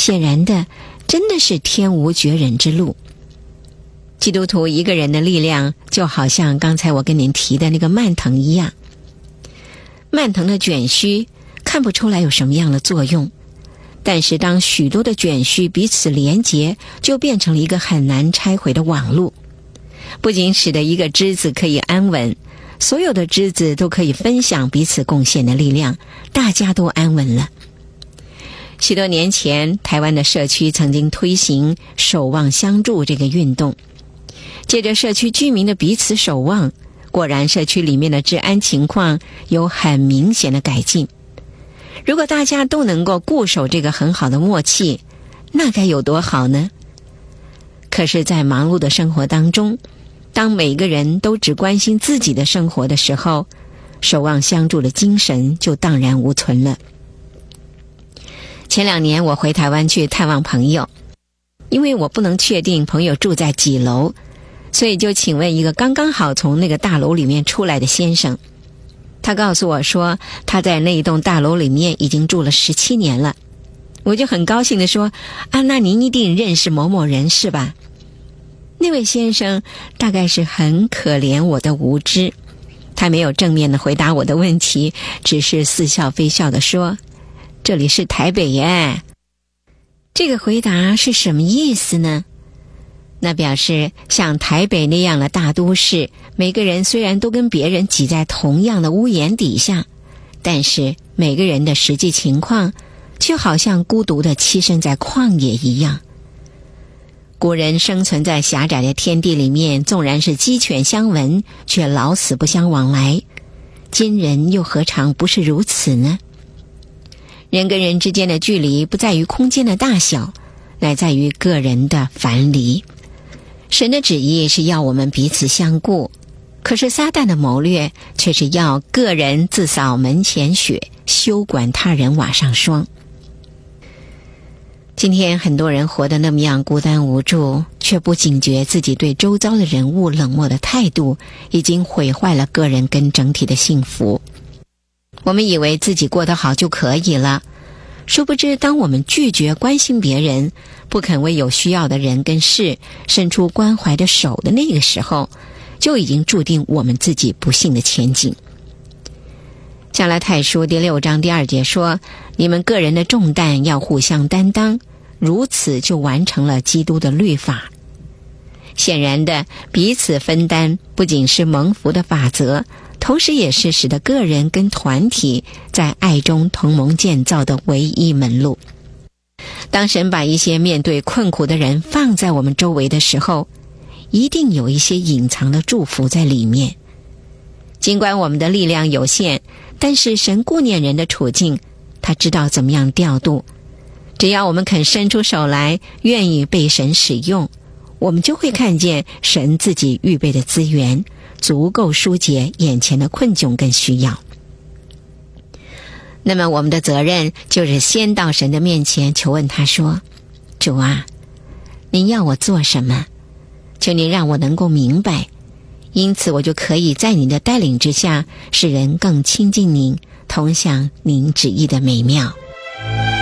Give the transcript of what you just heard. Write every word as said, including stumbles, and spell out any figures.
显然的，真的是天无绝人之路。基督徒一个人的力量，就好像刚才我跟您提的那个蔓藤一样。蔓藤的卷须看不出来有什么样的作用，但是当许多的卷须彼此连结，就变成了一个很难拆毁的网路，不仅使得一个枝子可以安稳，所有的枝子都可以分享彼此贡献的力量，大家都安稳了。许多年前，台湾的社区曾经推行守望相助这个运动，借着社区居民的彼此守望，果然社区里面的治安情况有很明显的改进。如果大家都能够固守这个很好的默契，那该有多好呢？可是在忙碌的生活当中，当每个人都只关心自己的生活的时候，守望相助的精神就荡然无存了。前两年我回台湾去探望朋友，因为我不能确定朋友住在几楼，所以就请问一个刚刚好从那个大楼里面出来的先生。他告诉我说，他在那一栋大楼里面已经住了十七年了。我就很高兴地说，啊，那您一定认识某某人是吧？那位先生大概是很可怜我的无知，他没有正面的回答我的问题，只是似笑非笑地说，这里是台北耶。这个回答是什么意思呢？那表示像台北那样的大都市，每个人虽然都跟别人挤在同样的屋檐底下，但是每个人的实际情况就好像孤独地栖身在旷野一样。古人生存在狭窄的天地里面，纵然是鸡犬相闻，却老死不相往来。今人又何尝不是如此呢？人跟人之间的距离不在于空间的大小，乃在于个人的樊篱。神的旨意是要我们彼此相顾，可是撒旦的谋略却是要个人自扫门前雪，休管他人瓦上霜。今天很多人活得那么样孤单无助，却不警觉自己对周遭的人物冷漠的态度，已经毁坏了个人跟整体的幸福。我们以为自己过得好就可以了，殊不知当我们拒绝关心别人，不肯为有需要的人跟事伸出关怀的手的那个时候，就已经注定我们自己不幸的前景。加拉太书第六章第二节说，你们个人的重担要互相担当，如此就完成了基督的律法。显然的，彼此分担不仅是蒙福的法则，同时也是使得个人跟团体在爱中同盟建造的唯一门路。当神把一些面对困苦的人放在我们周围的时候，一定有一些隐藏的祝福在里面。尽管我们的力量有限，但是神顾念人的处境，他知道怎么样调度。只要我们肯伸出手来，愿意被神使用，我们就会看见神自己预备的资源，足够疏解眼前的困窘跟需要。那么我们的责任就是先到神的面前求问他说，主啊，您要我做什么？求您让我能够明白，因此我就可以在您的带领之下，使人更亲近您，同享您旨意的美妙。